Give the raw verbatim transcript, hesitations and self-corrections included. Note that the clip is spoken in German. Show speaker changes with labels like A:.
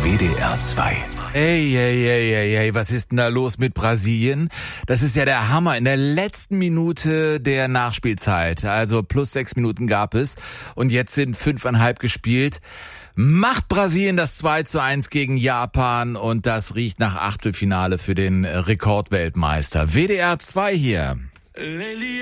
A: W D R zwei.
B: Ey, ey, ey, ey, ey, was ist denn da los mit Brasilien? Das ist ja der Hammer. In der letzten Minute der Nachspielzeit, also plus sechs Minuten gab es und jetzt sind fünfeinhalb gespielt. Macht Brasilien das zwei zu eins gegen Japan und das riecht nach Achtelfinale für den Rekordweltmeister. W D R zwei hier.